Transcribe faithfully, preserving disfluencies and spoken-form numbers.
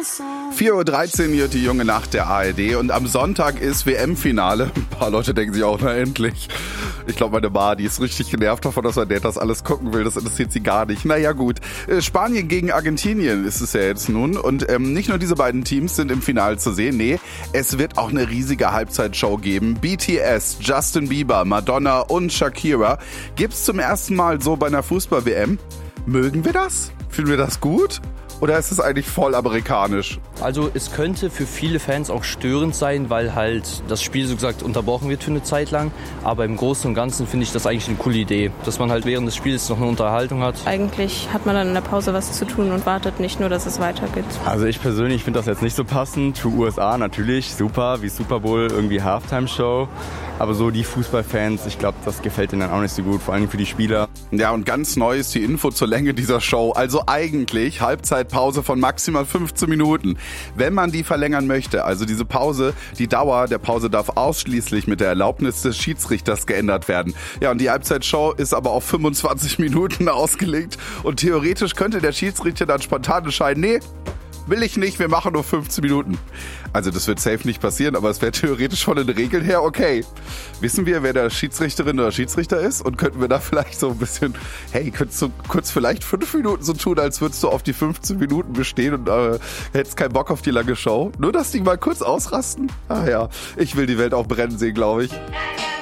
vier Uhr dreizehn hier die junge Nacht der A R D und am Sonntag ist W M-Finale. Ein paar Leute denken sich auch, na endlich. Ich glaube, meine Ma, die ist richtig genervt davon, dass mein Dad das alles gucken will. Das interessiert sie gar nicht. Naja gut, Spanien gegen Argentinien ist es ja jetzt nun. Und ähm, nicht nur diese beiden Teams sind im Finale zu sehen. Nee, es wird auch eine riesige Halbzeitshow geben. B T S, Justin Bieber, Madonna und Shakira gibt's zum ersten Mal so bei einer Fußball-W M. Mögen wir das? Finden wir das gut? Oder ist es eigentlich voll amerikanisch? Also es könnte für viele Fans auch störend sein, weil halt das Spiel so gesagt unterbrochen wird für eine Zeit lang. Aber im Großen und Ganzen finde ich das eigentlich eine coole Idee, dass man halt während des Spiels noch eine Unterhaltung hat. Eigentlich hat man dann in der Pause was zu tun und wartet nicht nur, dass es weitergeht. Also ich persönlich finde das jetzt nicht so passend. Für U S A natürlich super, wie Super Bowl, irgendwie Halftime-Show. Aber so die Fußballfans, ich glaube, das gefällt ihnen dann auch nicht so gut, vor allem für die Spieler. Ja, und ganz neu ist die Info zur Länge dieser Show. Also eigentlich Halbzeitpause von maximal fünfzehn Minuten. Wenn man die verlängern möchte, also diese Pause, die Dauer der Pause darf ausschließlich mit der Erlaubnis des Schiedsrichters geändert werden. Ja, und die Halbzeitshow ist aber auf fünfundzwanzig Minuten ausgelegt. Und theoretisch könnte der Schiedsrichter dann spontan entscheiden, nee, will ich nicht, wir machen nur fünfzehn Minuten. Also das wird safe nicht passieren, aber es wäre theoretisch von den Regeln her okay. Wissen wir, wer der Schiedsrichterin oder Schiedsrichter ist? Und könnten wir da vielleicht so ein bisschen, hey, könntest du kurz vielleicht fünf Minuten so tun, als würdest du auf die fünfzehn Minuten bestehen und äh, hättest keinen Bock auf die lange Show? Nur, dass die mal kurz ausrasten? Ah ja, ich will die Welt auch brennen sehen, glaube ich.